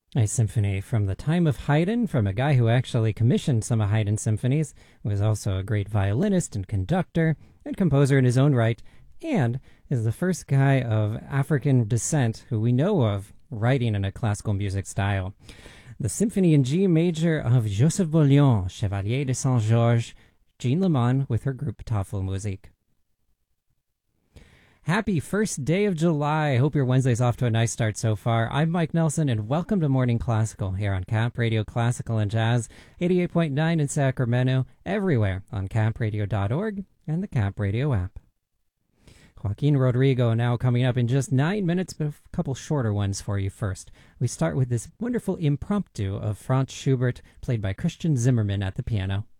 A symphony from the time of Haydn, from a guy who actually commissioned some of Haydn's symphonies, was also a great violinist and conductor and composer in his own right, and is the first guy of African descent who we know of writing in a classical music style. The Symphony in G major of Joseph Bouillon, Chevalier de Saint-Georges, Jean Leman with her group Tafelmusik. Happy first day of July. Hope your Wednesday's off to a nice start so far. I'm Mike Nelson, and welcome to Morning Classical here on Cap Radio Classical and Jazz, 88.9 in Sacramento, everywhere on capradio.org and the Cap Radio app. Joaquin Rodrigo now coming up in just 9 minutes, but a couple shorter ones for you first. We start with this wonderful impromptu of Franz Schubert, played by Christian Zimmermann at the piano.